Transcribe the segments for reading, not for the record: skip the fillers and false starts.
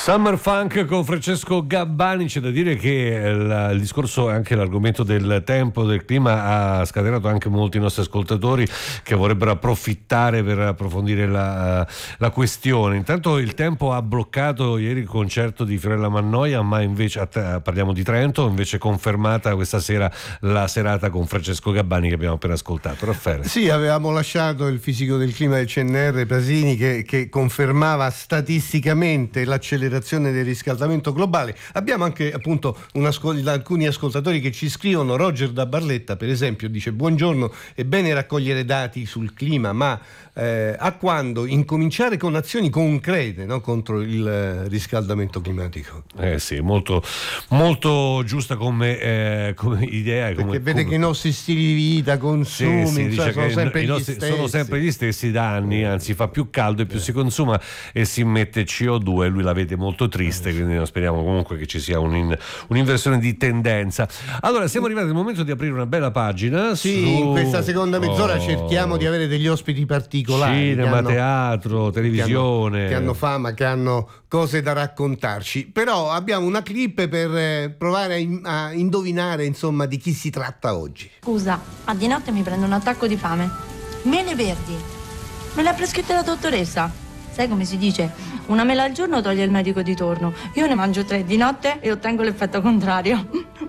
Summer Funk con Francesco Gabbani. C'è da dire che il discorso, anche l'argomento del tempo, del clima, ha scatenato anche molti nostri ascoltatori che vorrebbero approfittare per approfondire la questione. Intanto il tempo ha bloccato ieri il concerto di Fiorella Mannoia, ma invece parliamo di Trento, invece confermata questa sera la serata con Francesco Gabbani che abbiamo appena ascoltato. Raffaele. Sì, avevamo lasciato il fisico del clima del CNR Pasini che confermava statisticamente l'accelerazione del riscaldamento globale. Abbiamo anche appunto alcuni ascoltatori che ci scrivono. Roger da Barletta per esempio dice: buongiorno, è bene raccogliere dati sul clima, ma a quando incominciare con azioni concrete, no, contro il riscaldamento climatico? Sì, molto, molto giusta come idea. Perché vede che i nostri stili di vita, consumi, sono sempre gli stessi da anni, anzi fa più caldo e più si consuma e si immette CO2, lui la vede molto triste, quindi speriamo comunque che ci sia un'inversione di tendenza. Allora, siamo arrivati al momento di aprire una bella pagina. In questa seconda mezz'ora cerchiamo di avere degli ospiti particolari. Cinema, teatro, televisione. Che hanno fama, che hanno cose da raccontarci. Però abbiamo una clip per provare a indovinare, insomma, di chi si tratta oggi. Scusa, a di notte mi prendo un attacco di fame. Mele verdi. Me l'ha prescritto la dottoressa. Sai come si dice? Una mela al giorno toglie il medico di torno. Io ne mangio 3 di notte e ottengo l'effetto contrario.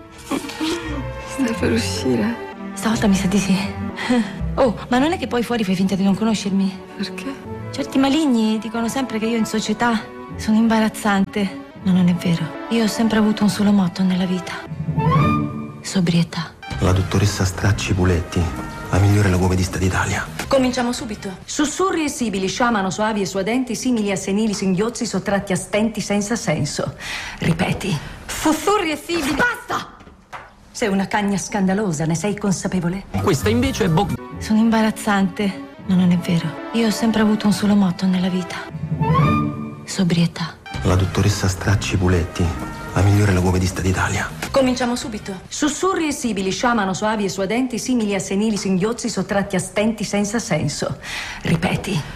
Stai per uscire? Stavolta mi sa di sì. Oh, ma non è che poi fuori fai finta di non conoscermi? Perché? Certi maligni dicono sempre che io in società sono imbarazzante. Ma non è vero. Io ho sempre avuto un solo motto nella vita: sobrietà. La dottoressa Stracci Puletti, la migliore logopedista d'Italia. Cominciamo subito. Sussurri e sibili, sciamano soavi e suadenti, simili a senili singhiozzi sottratti a stenti senza senso. Ripeti. Sussurri e sibili. Basta! Sei una cagna scandalosa, ne sei consapevole? Questa invece è Sono imbarazzante, ma non è vero. Io ho sempre avuto un solo motto nella vita: sobrietà. La dottoressa Stracci Puletti, la migliore logopedista d'Italia. Cominciamo subito. Sussurri e sibili, sciamano soavi e suadenti, simili a senili singhiozzi sottratti a stenti senza senso. Ripeti.